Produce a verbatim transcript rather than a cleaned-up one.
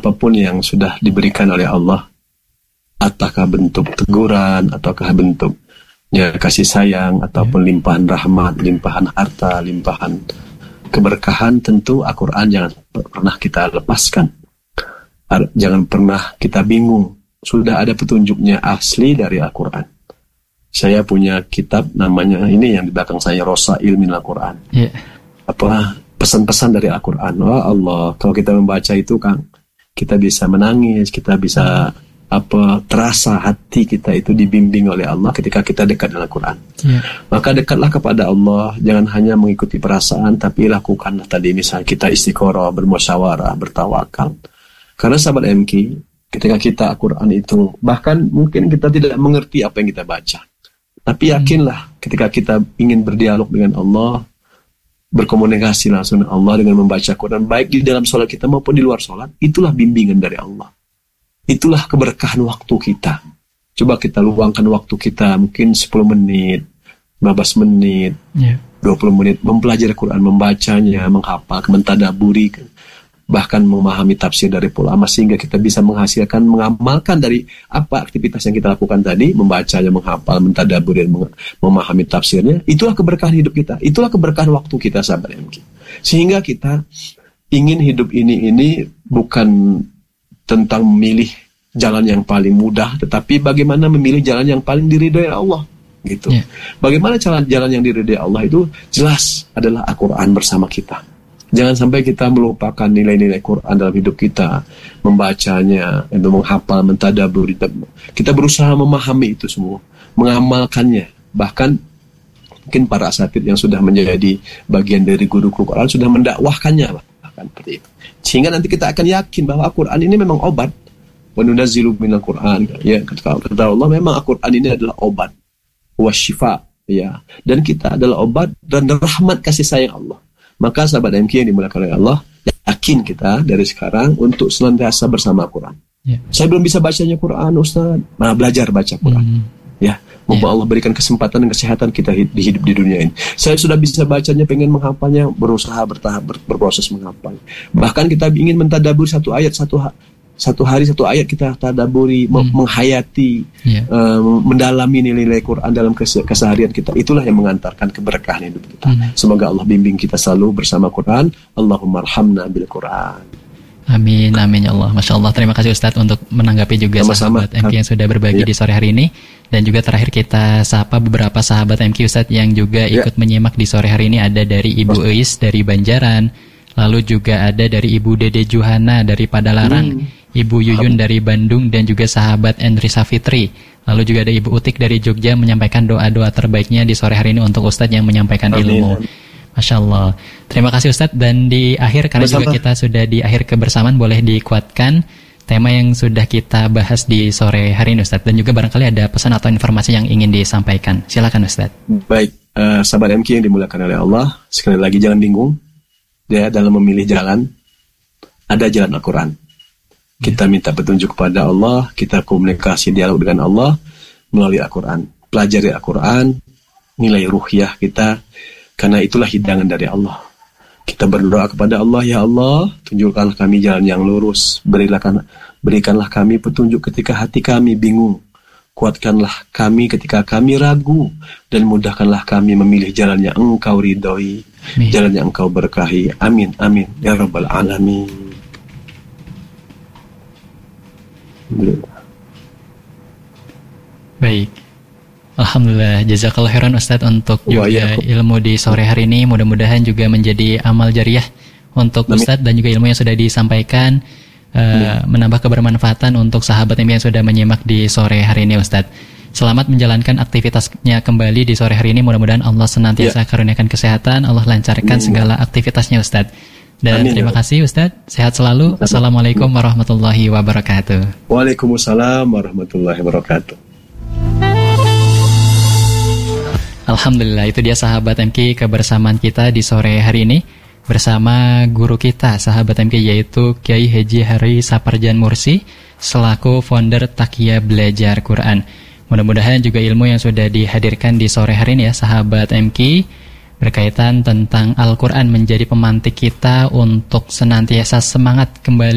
apapun yang sudah diberikan oleh Allah, ataukah bentuk teguran, ataukah bentuk ya, kasih sayang, ataupun yeah. limpahan rahmat, limpahan harta, limpahan keberkahan, tentu Al-Quran jangan pernah kita lepaskan. Jangan pernah kita bingung. Sudah ada petunjuknya asli dari Al-Quran. Saya punya kitab namanya, ini yang di belakang saya, Rosail min Al-Quran. Yeah. Apa pesan-pesan dari Al-Quran. Wah Allah, kalau kita membaca itu Kang, kita bisa menangis, kita bisa apa terasa hati kita itu dibimbing oleh Allah ketika kita dekat dengan Al-Quran. Yeah. Maka dekatlah kepada Allah, jangan hanya mengikuti perasaan, tapi lakukanlah tadi misalnya kita istiqoroh, bermusyawarah, bertawakal. Karena sahabat M K, ketika kita Al-Quran itu, bahkan mungkin kita tidak mengerti apa yang kita baca, tapi yakinlah ketika kita ingin berdialog dengan Allah, berkomunikasi langsung dengan Allah dengan membaca Quran, baik di dalam sholat kita maupun di luar sholat, itulah bimbingan dari Allah. Itulah keberkahan waktu kita. Coba kita luangkan waktu kita, mungkin sepuluh menit, lima belas menit, yeah. dua puluh menit, mempelajari Quran, membacanya, menghafal, mentadaburi, bahkan memahami tafsir dari ulama, sehingga kita bisa menghasilkan, mengamalkan dari apa aktivitas yang kita lakukan tadi, membacanya, menghafal, mentadaburi, memahami tafsirnya. Itulah keberkahan hidup kita, itulah keberkahan waktu kita, sahabat M K. Sehingga kita ingin hidup ini ini bukan tentang memilih jalan yang paling mudah, tetapi bagaimana memilih jalan yang paling diridhoi Allah, gitu. Yeah. Bagaimana jalan jalan yang diridhoi Allah itu jelas adalah Al-Quran bersama kita. Jangan sampai kita melupakan nilai-nilai Quran dalam hidup kita, membacanya, itu menghafal, mentadabur. Kita berusaha memahami itu semua, mengamalkannya. Bahkan mungkin para asatidz yang sudah menjadi bagian dari guru-guru Quran sudah mendakwahkannya, bahkan seperti itu. Sehingga nanti kita akan yakin bahwa Al-Quran ini memang obat. Wa nunazzilu minal Quran. Ya, kata Allah, memang Al-Quran ini adalah obat. Wa syifa, ya. Dan kita adalah obat dan rahmat kasih sayang Allah. Maka sahabat M K yang dimuliakan oleh Allah, yakin kita dari sekarang untuk senantiasa bersama Al-Quran. Yeah. Saya belum bisa bacanya Quran, Ustaz. Nah, belajar baca Quran. Mm. Ya, moga yeah. Allah berikan kesempatan dan kesehatan kita di hidup di dunia ini. Saya sudah bisa bacanya, pengen menghafalnya, berusaha bertahap ber, berproses menghafal. Bahkan kita ingin mentadabur satu ayat satu ha- satu hari satu ayat kita tadaburi, hmm. menghayati, yeah. uh, mendalami nilai-nilai Quran dalam kes- keseharian kita. Itulah yang mengantarkan keberkahan hidup kita. Hmm. Semoga Allah bimbing kita selalu bersama Quran. Allahumma arhamna bil Quran. Amin, amin ya Allah. Masya Allah, terima kasih Ustadz untuk menanggapi juga sama-sama sahabat M K yang sudah berbagi yeah. di sore hari ini. Dan juga terakhir kita sapa beberapa sahabat M K Ustadz yang juga yeah. ikut menyimak di sore hari ini. Ada dari Ibu Eis dari Banjaran, lalu juga ada dari Ibu Dede Juhana dari Padalarang, hmm. Ibu Yuyun dari Bandung, dan juga sahabat Endri Safitri. Lalu juga ada Ibu Utik dari Jogja menyampaikan doa-doa terbaiknya di sore hari ini untuk Ustadz yang menyampaikan Amin. ilmu. Masya Allah. Terima kasih Ustadz. Dan di akhir, karena Bersama. juga kita sudah di akhir kebersamaan, boleh dikuatkan tema yang sudah kita bahas di sore hari ini Ustadz. Dan juga barangkali ada pesan atau informasi yang ingin disampaikan. Silakan Ustadz. Baik, uh, sahabat M K yang dimuliakan oleh Allah, sekali lagi jangan bingung. Ya, dalam memilih jalan, ada jalan Al-Quran. Kita minta petunjuk kepada Allah, kita komunikasi dialog dengan Allah melalui Al-Quran. Pelajari Al-Quran, nilai ruhiyah kita, karena itulah hidangan dari Allah. Kita berdoa kepada Allah, ya Allah, tunjukkanlah kami jalan yang lurus, berilah, berikanlah kami petunjuk ketika hati kami bingung, kuatkanlah kami ketika kami ragu, dan mudahkanlah kami memilih jalan yang Engkau ridhoi, jalan yang Engkau berkahi. Amin, amin, ya Rabbal Alamin. Baik, alhamdulillah, jazakallahu khairan Ustadz untuk juga Wah, ya. ilmu di sore hari ini. Mudah-mudahan juga menjadi amal jariah untuk Amin. Ustadz, dan juga ilmu yang sudah disampaikan uh, menambah kebermanfaatan untuk sahabat yang sudah menyimak di sore hari ini Ustadz. Selamat menjalankan aktivitasnya kembali di sore hari ini. Mudah-mudahan Allah senantiasa ya. karuniakan kesehatan, Allah lancarkan Amin. segala aktivitasnya Ustadz. Dan Amin, terima ya. kasih Ustadz, sehat selalu. Assalamualaikum warahmatullahi wabarakatuh. Waalaikumsalam warahmatullahi wabarakatuh. Alhamdulillah, itu dia sahabat M K kebersamaan kita di sore hari ini bersama guru kita sahabat M K, yaitu Kiai Haji Hari Saparjan Mursi selaku founder Taqiyya Belajar Quran. Mudah-mudahan juga ilmu yang sudah dihadirkan di sore hari ini ya sahabat M K berkaitan tentang Al-Quran menjadi pemantik kita untuk senantiasa semangat kembali